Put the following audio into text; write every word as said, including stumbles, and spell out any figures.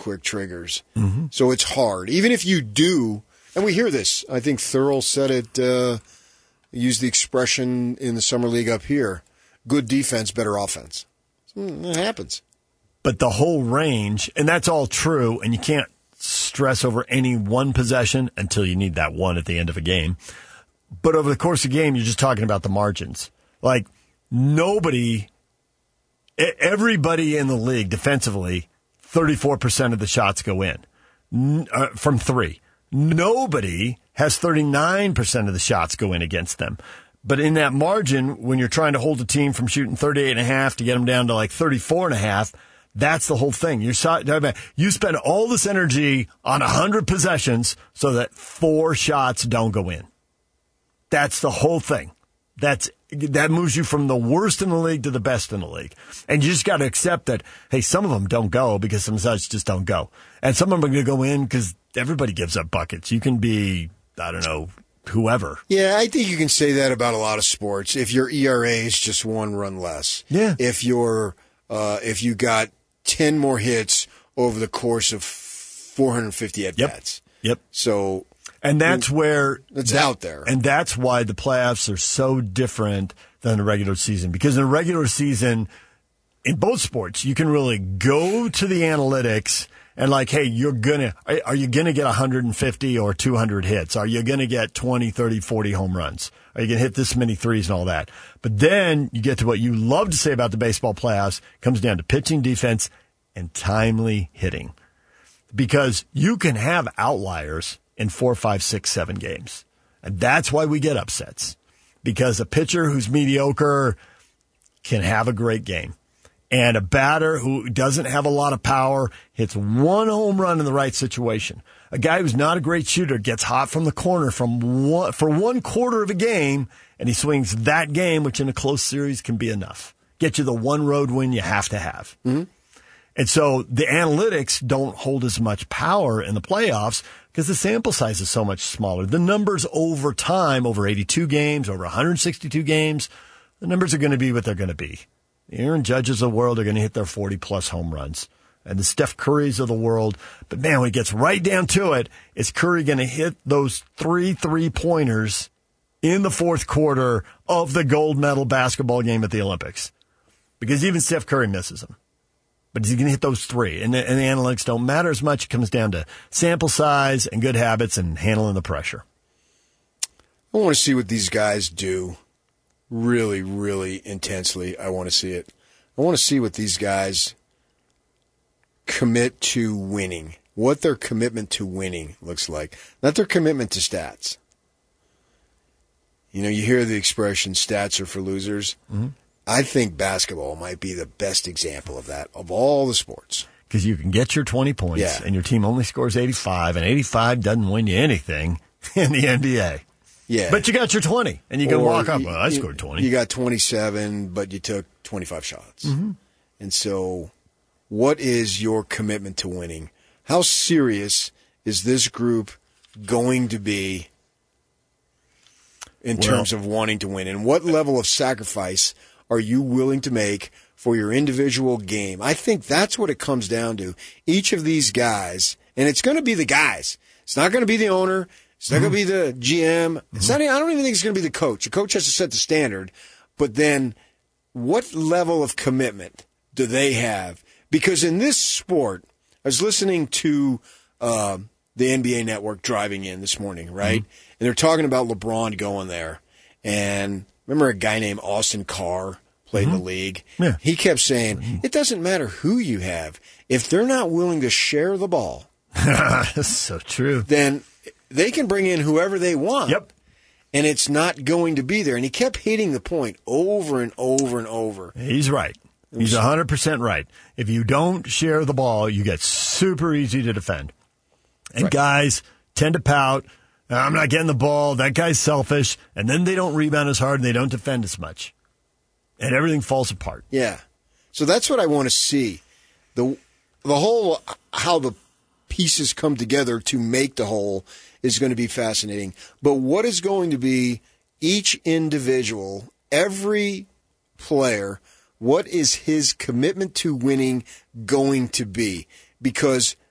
quick triggers. Mm-hmm. So it's hard. Even if you do, and we hear this, I think Thurl said it, uh, used the expression in the Summer League up here, good defense, better offense. It happens. But the whole range, and that's all true, and you can't stress over any one possession until you need that one at the end of a game. But over the course of the game, you're just talking about the margins. Like, nobody, everybody in the league defensively, thirty-four percent of the shots go in uh, from three. Nobody has thirty-nine percent of the shots go in against them. But in that margin, when you're trying to hold a team from shooting thirty-eight and a half to get them down to like thirty-four and a half, that's the whole thing. You're you spend all this energy on one hundred possessions so that four shots don't go in. That's the whole thing. That's that moves you from the worst in the league to the best in the league. And you just got to accept that, hey, some of them don't go because some shots just don't go. And some of them are going to go in because everybody gives up buckets. You can be, I don't know, whoever. Yeah, I think you can say that about a lot of sports. If your E R A is just one run less. Yeah. If you're, uh, if you got ten more hits over the course of four hundred fifty at bats. Yep. Yep. So. And that's where it's that, out there. And that's why the playoffs are so different than the regular season. Because in the regular season, in both sports, you can really go to the analytics and like, hey, you're gonna, are you gonna get one hundred fifty or two hundred hits? Are you gonna get twenty, thirty, forty home runs? Are you gonna hit this many threes and all that? But then you get to what you love to say about the baseball playoffs, comes down to pitching, defense, and timely hitting. Because you can have outliers in four, five, six, seven games. And that's why we get upsets. Because a pitcher who's mediocre can have a great game. And a batter who doesn't have a lot of power hits one home run in the right situation. A guy who's not a great shooter gets hot from the corner from one, for one quarter of a game, and he swings that game, which in a close series can be enough. Get you the one road win you have to have. Mm-hmm. And so the analytics don't hold as much power in the playoffs because the sample size is so much smaller. The numbers over time, over eighty-two games, over one hundred sixty-two games, the numbers are going to be what they're going to be. The Aaron Judges of the world are going to hit their forty-plus home runs. And the Steph Currys of the world. But, man, when it gets right down to it, is Curry going to hit those three three-pointers in the fourth quarter of the gold medal basketball game at the Olympics? Because even Steph Curry misses them. But he's going to hit those three. And the, and the analytics don't matter as much. It comes down to sample size and good habits and handling the pressure. I want to see what these guys do really, really intensely. I want to see it. I want to see what these guys commit to winning, what their commitment to winning looks like, not their commitment to stats. You know, you hear the expression, stats are for losers. Mm-hmm. I think basketball might be the best example of that, of all the sports. Because you can get your twenty points, yeah. and your team only scores eighty-five, and eighty-five doesn't win you anything in the N B A. Yeah. But you got your twenty, and you can or walk up, you, well, I scored twenty. You got twenty-seven, but you took twenty-five shots. Mm-hmm. And so what is your commitment to winning? How serious is this group going to be in well, terms of wanting to win? And what level of sacrifice are you willing to make for your individual game? I think that's what it comes down to. Each of these guys, and it's going to be the guys. It's not going to be the owner. It's not mm-hmm. going to be the G M. Mm-hmm. It's not. I don't even think it's going to be the coach. The coach has to set the standard. But then what level of commitment do they have? Because in this sport, I was listening to uh, the N B A Network driving in this morning, right? Mm-hmm. And they're talking about LeBron going there. And remember a guy named Austin Carr played mm-hmm. in the league? Yeah. He kept saying, it doesn't matter who you have. If they're not willing to share the ball, that's so true. Then they can bring in whoever they want. Yep. And it's not going to be there. And he kept hitting the point over and over and over. He's right. He's one hundred percent right. If you don't share the ball, you get super easy to defend. And right. guys tend to pout. I'm not getting the ball. That guy's selfish. And then they don't rebound as hard and they don't defend as much. And everything falls apart. Yeah. So that's what I want to see. The the whole, how the pieces come together to make the whole is going to be fascinating. But what is going to be each individual, every player, what is his commitment to winning going to be? Because